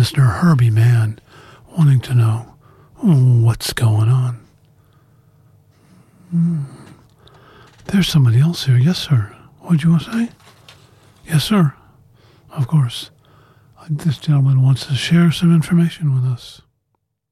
listener Herbie Mann wanting to know what's going on. There's somebody else here. Yes, sir. What'd you want to say? Yes, sir. Of course. This gentleman wants to share some information with us.